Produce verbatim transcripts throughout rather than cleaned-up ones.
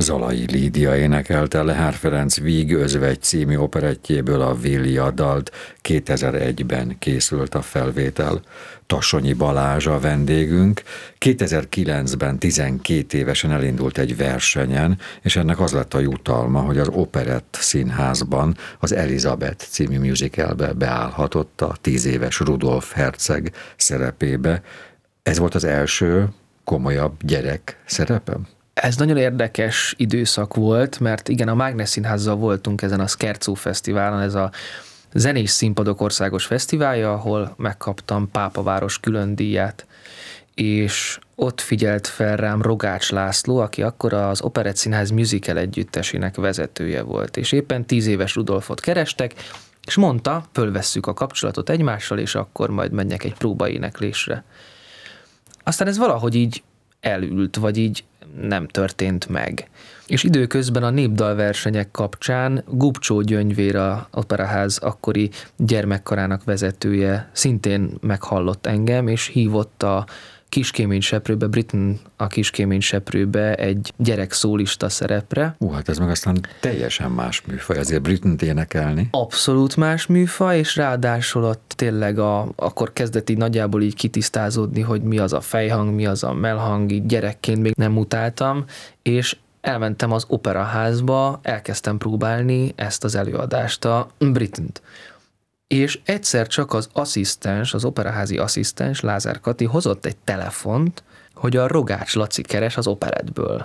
Zalai Lídia énekelte Lehár Ferenc Víg özvegy című operettjéből a Vilja dalt, kétezer-egyben készült a felvétel. Tassonyi Balázs a vendégünk. kétezer-kilencben tizenkét évesen elindult egy versenyen, és ennek az lett a jutalma, hogy az Operett Színházban az Elizabeth című musicalbe beállhatott a tíz éves Rudolf herceg szerepébe. Ez volt az első komolyabb gyerek szerepem? Ez nagyon érdekes időszak volt, mert igen, a Mágnes Színházzal voltunk ezen a Scherzo Fesztiválon, ez a zenés színpadok országos fesztiválja, ahol megkaptam Pápaváros külön díját, és ott figyelt fel rám Rogács László, aki akkor az Operett Színház musical együttesének vezetője volt, és éppen tíz éves Rudolfot kerestek, és mondta, fölvesszük a kapcsolatot egymással, és akkor majd menjek egy próbaéneklésre. Aztán ez valahogy így elült, vagy így nem történt meg. És időközben a népdalversenyek kapcsán Gubcsó Gyöngyvér, a Operaház akkori gyermekkarának vezetője szintén meghallott engem, és hívott a Kiskéményseprőbe, Britain a Kiskéményseprőbe egy gyerek szólista szerepre. Ú, hát ez meg aztán teljesen más műfaj, azért Britain-t énekelni. Abszolút más műfaj, és ráadásul ott tényleg a, akkor kezdett így nagyjából így kitisztázódni, hogy mi az a fejhang, mi az a mellhang, így gyerekként még nem utáltam, és elmentem az Operaházba, elkezdtem próbálni ezt az előadást, a Britain-t. És egyszer csak az asszisztens, az operaházi asszisztens, Lázár Kati hozott egy telefont, hogy a Rogács Laci keres az operettből.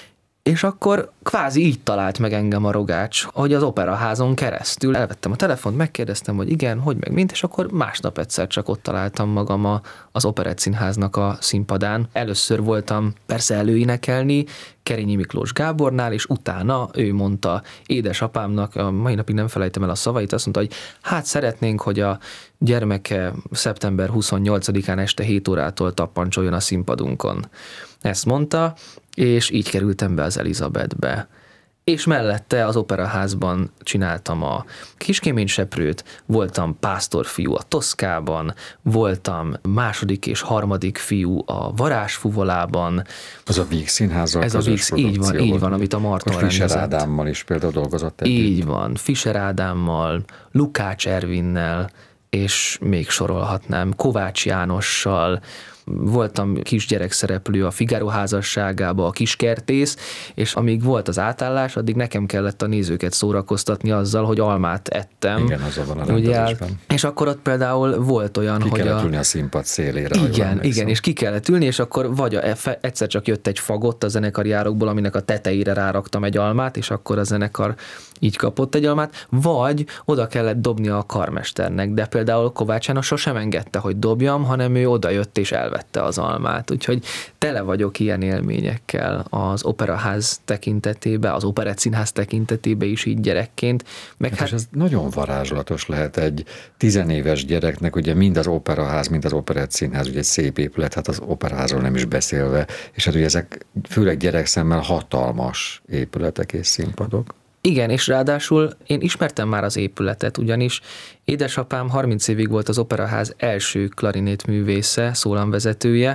És akkor kvázi így talált meg engem a Rogács, hogy az Operaházon keresztül. Elvettem a telefont, megkérdeztem, hogy igen, hogy meg mint, és akkor másnap egyszer csak ott találtam magam a, az Operett Színháznak a színpadán. Először voltam persze előénekelni Kerényi Miklós Gábornál, és utána ő mondta édesapámnak, a mai napig nem felejtem el a szavait, azt mondta, hogy hát szeretnénk, hogy a gyermeke szeptember huszonnyolcadikán este hét órától tappancsoljon a színpadunkon. Ezt mondta, és így kerültem be az Elizabethbe. És mellette az Operaházban csináltam a Kiskéményseprőt, voltam pásztorfiú a Toszkában, voltam második és harmadik fiú a Varázsfuvolában. Az a Víg Színházzal Ez a Víg, így van, így van, amit a Marton rendezett. Fischer Ádámmal is például dolgozott együtt. Így van, Fischer Ádámmal, Lukács Ervinnel, és még sorolhatnám, Kovács Jánossal, voltam kisgyerek szereplő a Figaro házasságába, a Kiskertész, és amíg volt az átállás, addig nekem kellett a nézőket szórakoztatni azzal, hogy almát ettem. Igen, az van a rendezésben. És akkor ott például volt olyan, ki hogy kellett a... ülni a színpad szélére. Igen, igen, és ki kellett ülni, és akkor vagy a, egyszer csak jött egy fagott a zenekari árokból, aminek a tetejére ráraktam egy almát, és akkor a zenekar így kapott egy almát, vagy oda kellett dobni a karmesternek, de például Kovács János sosem engedte, hogy dobjam, hanem ő odajött és elvette az almát. Úgyhogy tele vagyok ilyen élményekkel az Operaház tekintetében, az Operett Színház tekintetében is így gyerekként. Meg hát, hát... És ez nagyon varázslatos lehet egy tizenéves gyereknek, ugye mind az Operaház, mind az Operett Színház, ugye egy szép épület, hát az Operaházról nem is beszélve, és hát ugye ezek főleg gyerekszemmel hatalmas épületek és színpadok. Igen, és ráadásul én ismertem már az épületet, ugyanis édesapám harminc évig volt az Operaház első klarinétművésze, szólamvezetője,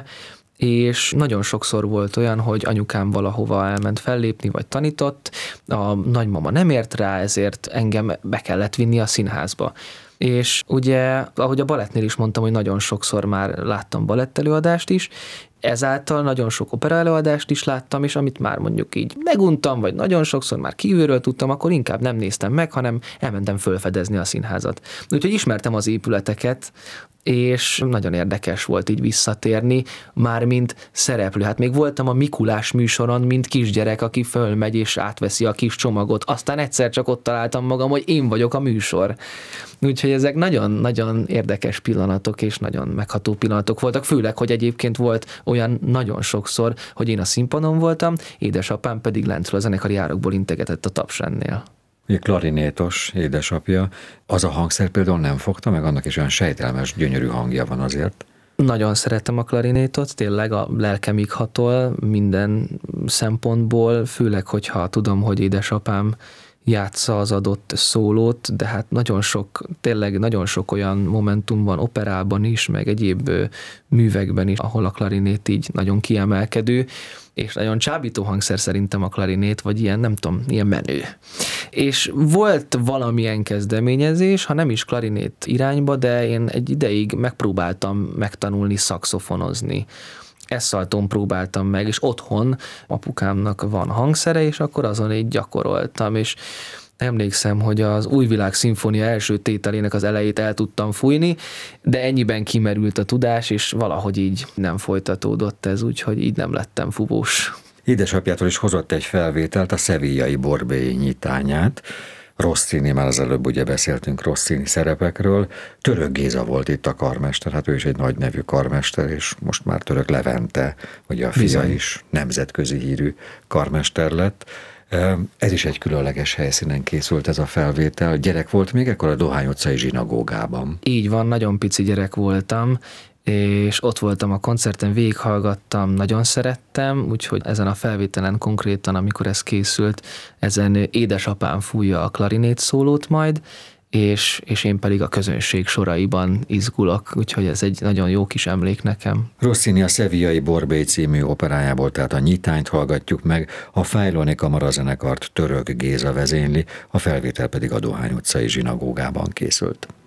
és nagyon sokszor volt olyan, hogy anyukám valahova elment fellépni, vagy tanított, a nagymama nem ért rá, ezért engem be kellett vinni a színházba. És ugye, ahogy a balettnél is mondtam, hogy nagyon sokszor már láttam balettelőadást is, ezáltal nagyon sok opera előadást is láttam, és amit már mondjuk így meguntam, vagy nagyon sokszor már kívülről tudtam, akkor inkább nem néztem meg, hanem elmentem fölfedezni a színházat. Úgyhogy ismertem az épületeket, és nagyon érdekes volt így visszatérni, már mint szereplő. Hát még voltam a Mikulás műsoron, mint kisgyerek, aki fölmegy és átveszi a kis csomagot. Aztán egyszer csak ott találtam magam, hogy én vagyok a műsor. Úgyhogy ezek nagyon-nagyon érdekes pillanatok, és nagyon megható pillanatok voltak, főleg, hogy egyébként volt olyan nagyon sokszor, hogy én a színpadon voltam, édesapám pedig lentről a zenekari árokból integetett a Tapsrendnél. Ugye klarinétos édesapja, az a hangszer például nem fogta meg, annak is olyan sejtelmes, gyönyörű hangja van azért. Nagyon szeretem a klarinétot, tényleg a lelkemig hatol minden szempontból, főleg, hogyha tudom, hogy édesapám játsza az adott szólót, de hát nagyon sok, tényleg nagyon sok olyan momentum van operában is, meg egyéb művekben is, ahol a klarinét így nagyon kiemelkedő, és nagyon csábító hangszer szerintem a klarinét, vagy ilyen, nem tudom, ilyen menő. És volt valamilyen kezdeményezés, ha nem is klarinét irányba, de én egy ideig megpróbáltam megtanulni szaxofonozni. Esszalton próbáltam meg, és otthon apukámnak van hangszere, és akkor azon így gyakoroltam, és emlékszem, hogy az Újvilág szimfónia első tételének az elejét el tudtam fújni, de ennyiben kimerült a tudás, és valahogy így nem folytatódott ez, úgyhogy így nem lettem fúvós. Édesapjától is hozott egy felvételt, a Sevillai Borbély nyitányát. Rossini, már az előbb ugye beszéltünk Rossini szerepekről. Török Géza volt itt a karmester, hát ő is egy nagy nevű karmester, és most már Török Levente, ugye a fia Bizony. is nemzetközi hírű karmester lett. Ez is egy különleges helyszínen készült ez a felvétel. Gyerek volt még ekkor a Dohány utcai zsinagógában. Így van, nagyon pici gyerek voltam, és ott voltam a koncerten, végighallgattam, nagyon szerettem, úgyhogy ezen a felvételen konkrétan, amikor ez készült, ezen édesapám fújja a klarinét szólót majd, és, és én pedig a közönség soraiban izgulok, úgyhogy ez egy nagyon jó kis emlék nekem. Rossini a Sevillai Borbély című operájából, tehát a nyitányt hallgatjuk meg, a Fájlóni Kamarazenekart Török Géza vezényli, a felvétel pedig a Dohány utcai zsinagógában készült.